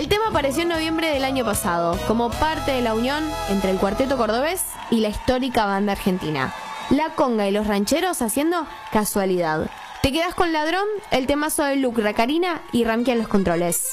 El tema apareció en noviembre del año pasado, como parte de la unión entre el cuarteto cordobés y la histórica banda argentina. La conga y los rancheros haciendo casualidad. Te quedas con Ladrón, el temazo de Luke, Racarina y Ramqui en los controles.